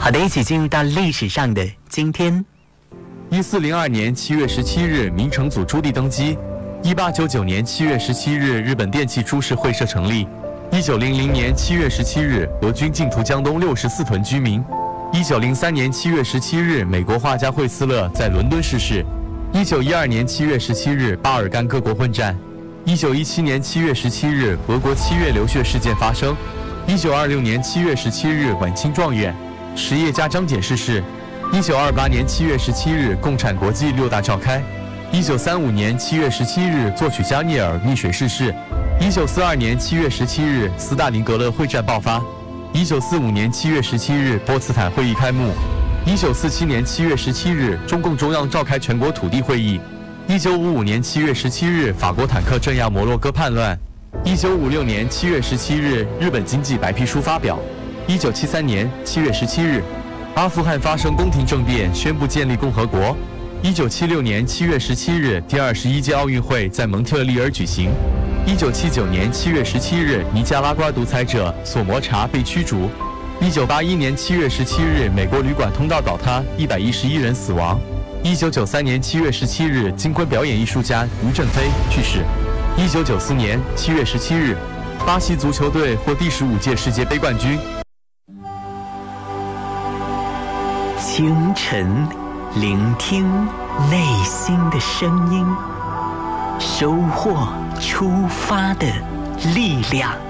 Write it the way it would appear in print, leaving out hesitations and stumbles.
好的，一起进入到历史上的今天。 1402年7月17日，明成祖朱棣登基。1899年7月17日，日本电气株式会社成立。1900年7月17日，俄军进屠江东64屯居民。1903年7月17日，美国画家惠斯勒在伦敦逝世。1912年7月17日，巴尔干各国混战。1917年7月17日，俄国7月流血事件发生。1926年7月17日，晚清状元实业家张謇逝世。1928年7月17日，共产国际6大召开。1935年7月17日，作曲家聂耳溺水逝世。1942年7月17日，斯大林格勒会战爆发。1945年7月17日，波茨坦会议开幕。1947年7月17日，中共中央召开全国土地会议。1955年7月17日，法国坦克镇压摩洛哥叛乱。1956年7月17日，日本经济白皮书发表。1973年7月17日，阿富汗发生宫廷政变，宣布建立共和国。1976年7月17日，第21届奥运会在蒙特利尔举行。1979年7月17日，尼加拉瓜独裁者索摩查被驱逐。1981年7月17日，美国旅馆通道倒塌，111人死亡。1993年7月17日，金昆表演艺术家于振飞去世。1994年7月17日，巴西足球队获第15届世界杯冠军。 清晨，聆听内心的声音，收获出发的力量。